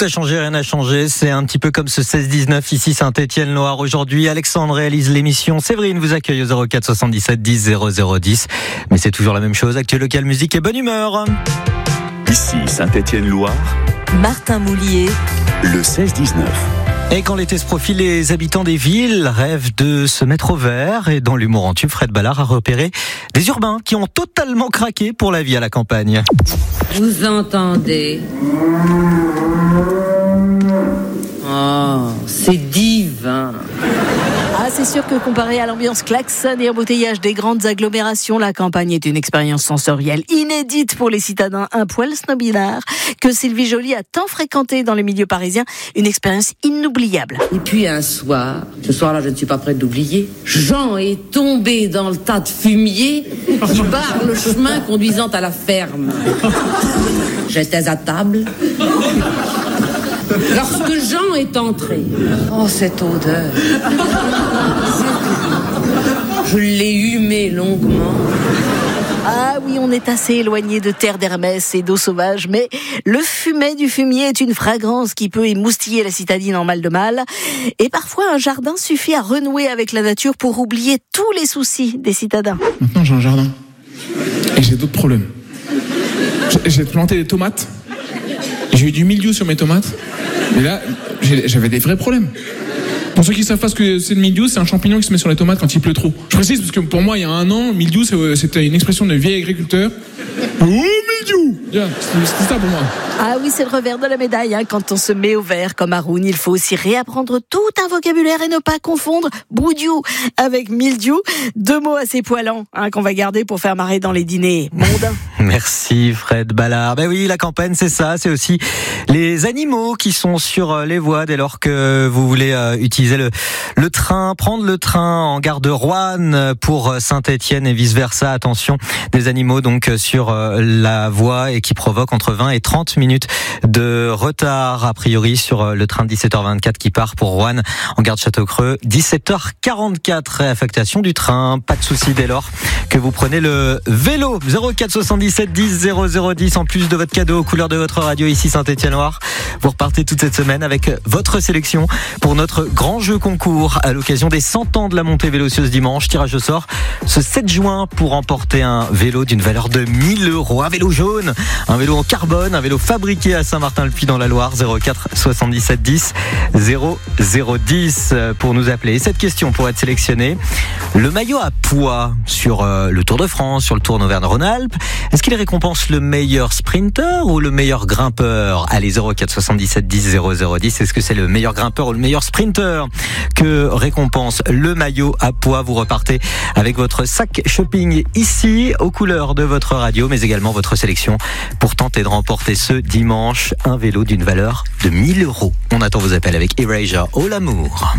a changé, rien n'a changé. C'est un petit peu comme ce 16-19 ici Saint-Étienne-Loire. Aujourd'hui, Alexandre réalise l'émission. Séverine vous accueille au 04 77 10 0010. Mais c'est toujours la même chose. Actu local, musique et bonne humeur. Ici Saint-Étienne-Loire, Martin Moulier, le 16-19. Et quand l'été se profile, les habitants des villes rêvent de se mettre au vert. Et dans l'humour en tube, Fred Ballard a repéré des urbains qui ont totalement craqué pour la vie à la campagne. Vous entendez? Oh, c'est divin. Ah, c'est sûr que comparé à l'ambiance klaxon et embouteillage des grandes agglomérations, la campagne est une expérience sensorielle inédite pour les citadins un poil snobinards que Sylvie Joly a tant fréquenté dans les milieux parisiens, une expérience inoubliable. Et puis un soir, ce soir-là je ne suis pas prête d'oublier, Jean est tombé dans le tas de fumier qui barre le chemin conduisant à la ferme. J'étais à table. Lorsque Jean est entré, oh cette odeur, je l'ai humé longuement. Ah oui, on est assez éloigné de terre d'Hermès et d'eau sauvage, mais le fumet du fumier est une fragrance qui peut émoustiller la citadine en mal de mal. Et parfois, un jardin suffit à renouer avec la nature pour oublier tous les soucis des citadins. Maintenant, j'ai un jardin. Et j'ai d'autres problèmes. J'ai planté des tomates. J'ai eu du mildiou sur mes tomates. Mais là, j'avais des vrais problèmes. Pour ceux qui ne savent pas ce que c'est le mildiou, c'est un champignon qui se met sur les tomates quand il pleut trop. Je précise parce que pour moi, il y a un an, mildiou, c'était une expression de vieil agriculteur. Oh, mildiou! C'était ça pour moi. Ah oui, c'est le revers de la médaille. Quand on se met au vert comme Haroun, il faut aussi réapprendre tout un vocabulaire et ne pas confondre boudiou avec mildiou. Deux mots assez poilants qu'on va garder pour faire marrer dans les dîners mondains. Merci Fred Ballard. Ben oui, la campagne, c'est ça. C'est aussi les animaux qui sont sur les voies dès lors que vous voulez utiliser le train, prendre le train en gare de Roanne pour Saint-Étienne et vice-versa. Attention, des animaux donc sur la voie et qui provoquent entre 20 et 30 minutes de retard a priori sur le train de 17h24 qui part pour Roanne en gare de Château-Creux. 17h44, réaffectation du train. Pas de souci dès lors que vous prenez le vélo. 04 77 10 0010 en plus de votre cadeau aux couleurs de votre radio ici Saint-Étienne-Loire. Vous repartez toute cette semaine avec votre sélection pour notre grand jeu concours à l'occasion des 100 ans de la montée vélo ce dimanche. Tirage au sort ce 7 juin pour remporter un vélo d'une valeur de 1000 €. Un vélo jaune, un vélo en carbone, un vélo fabriqué à Saint-Martin-le-Puy dans la Loire. 04 77 10 0010 pour nous appeler. Et cette question pour être sélectionné, le maillot à pois sur le Tour de France, sur le Tour d'Auvergne-Rhône-Alpes, est-ce qu'il récompense le meilleur sprinter ou le meilleur grimpeur? Allez, 04 77 10 0010, est-ce que c'est le meilleur grimpeur ou le meilleur sprinter que récompense le maillot à pois? Vous repartez avec votre sac shopping ici, aux couleurs de votre radio, mais également votre sélection pour tenter de remporter ce dimanche un vélo d'une valeur de 1000 €. On attend vos appels avec Erasure, Oh l'amour.